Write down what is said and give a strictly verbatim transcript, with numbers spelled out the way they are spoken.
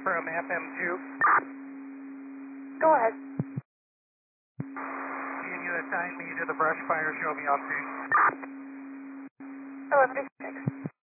from F M two. Go ahead. Can you assign me to the brush fire? Show me on screen. eleven six.